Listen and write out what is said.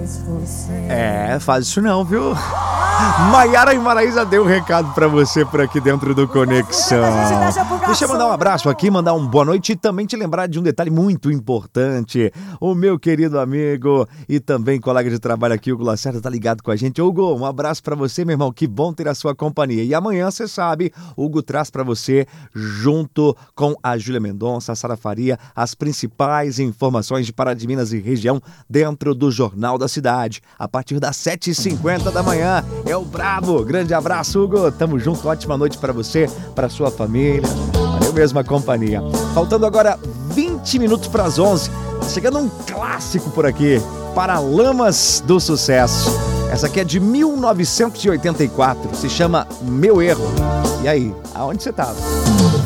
É, faz isso não, viu? Maiara e Maraísa deu um recado pra você por aqui dentro do Conexão. Deixa eu mandar um abraço aqui, mandar uma boa noite e também te lembrar de um detalhe muito importante. O meu querido amigo e também colega de trabalho aqui, Hugo Lacerda, tá ligado com a gente. Hugo, um abraço pra você, meu irmão. Que bom ter a sua companhia. E amanhã, você sabe, Hugo traz pra você, junto com a Júlia Mendonça, a Sara Faria, as principais informações de Pará de Minas e região dentro do Jornal da Cidade. A partir das 7h50 da manhã. É o Brabo. Grande abraço, Hugo. Tamo junto. Ótima noite pra você, pra sua família. Valeu mesmo a companhia. Faltando agora 20 minutos para as 11. Chegando um clássico por aqui. Paralamas do Sucesso. Essa aqui é de 1984. Se chama Meu Erro. E aí, aonde você tava?